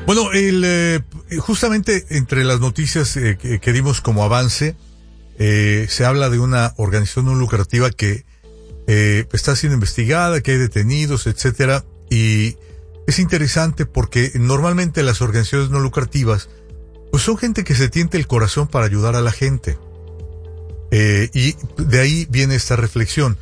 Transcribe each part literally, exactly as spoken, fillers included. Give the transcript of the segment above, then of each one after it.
Bueno, el, eh, justamente entre las noticias eh, que, que dimos como avance, eh, se habla de una organización no lucrativa que eh, está siendo investigada, que hay detenidos, etcétera, y es interesante porque normalmente las organizaciones no lucrativas pues son gente que se tiente el corazón para ayudar a la gente. Eh, y de ahí viene esta reflexión.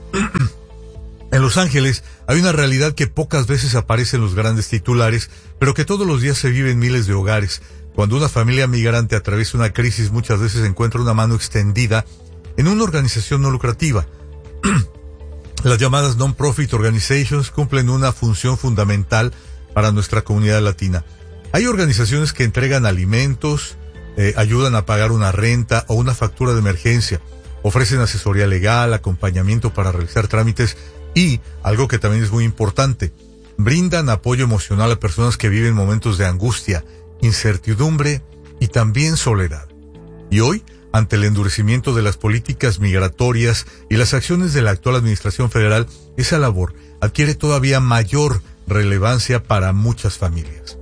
En Los Ángeles hay una realidad que pocas veces aparece en los grandes titulares, pero que todos los días se vive en miles de hogares. Cuando una familia migrante atraviesa una crisis, muchas veces encuentra una mano extendida en una organización no lucrativa. Las llamadas non-profit organizations cumplen una función fundamental para nuestra comunidad latina. Hay organizaciones que entregan alimentos, eh, ayudan a pagar una renta o una factura de emergencia, ofrecen asesoría legal, acompañamiento para realizar trámites y, algo que también es muy importante, brindan apoyo emocional a personas que viven momentos de angustia, incertidumbre y también soledad. Y hoy, ante el endurecimiento de las políticas migratorias y las acciones de la actual administración federal, esa labor adquiere todavía mayor relevancia para muchas familias.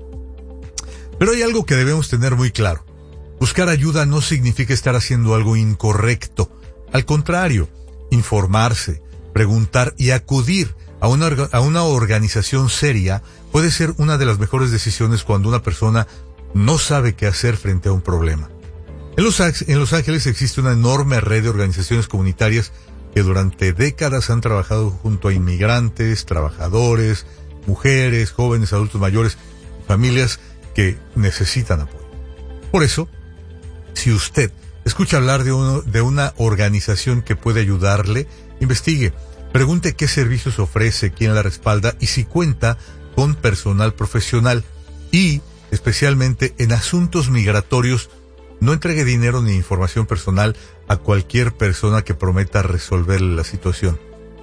Pero hay algo que debemos tener muy claro. Buscar ayuda no significa estar haciendo algo incorrecto. Al contrario, informarse, preguntar y acudir a una, a una organización seria puede ser una de las mejores decisiones cuando una persona no sabe qué hacer frente a un problema. En Los, en Los Ángeles existe una enorme red de organizaciones comunitarias que durante décadas han trabajado junto a inmigrantes, trabajadores, mujeres, jóvenes, adultos mayores, familias que necesitan apoyo. Por eso, si usted escucha hablar de, uno, de una organización que puede ayudarle, investigue, pregunte qué servicios ofrece, quién la respalda y si cuenta con personal profesional. Y, especialmente en asuntos migratorios, no entregue dinero ni información personal a cualquier persona que prometa resolverle la situación.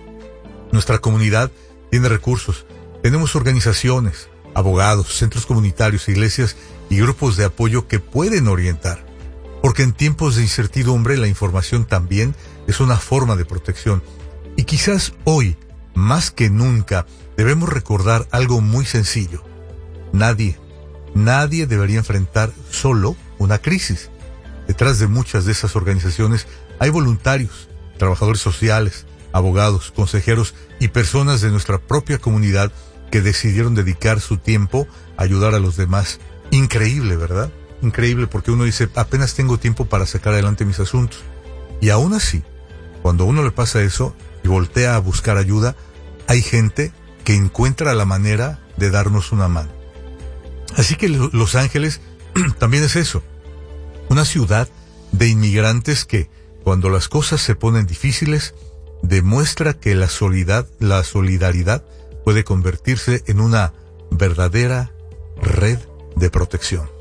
Nuestra comunidad tiene recursos, tenemos organizaciones, abogados, centros comunitarios, iglesias y grupos de apoyo que pueden orientar. Porque en tiempos de incertidumbre la información también es una forma de protección. Y quizás hoy, más que nunca, debemos recordar algo muy sencillo. Nadie, nadie debería enfrentar solo una crisis. Detrás de muchas de esas organizaciones hay voluntarios, trabajadores sociales, abogados, consejeros y personas de nuestra propia comunidad que decidieron dedicar su tiempo a ayudar a los demás. Increíble, ¿verdad? Increíble, porque uno dice, apenas tengo tiempo para sacar adelante mis asuntos. Y aún así, cuando a uno le pasa eso y voltea a buscar ayuda, hay gente que encuentra la manera de darnos una mano. Así que Los Ángeles también es eso, una ciudad de inmigrantes que, cuando las cosas se ponen difíciles, demuestra que la solidaridad, la solidaridad puede convertirse en una verdadera red de protección.